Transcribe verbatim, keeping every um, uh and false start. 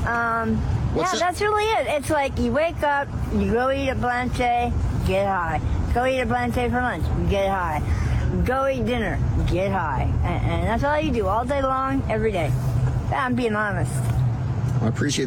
Um, What's yeah, that? that's really it. It's like you wake up, you go eat a Blanche, get high. Go eat a Blanche for lunch, get high. Go eat dinner, get high. And, and that's all you do all day long, every day. I'm being honest. I appreciate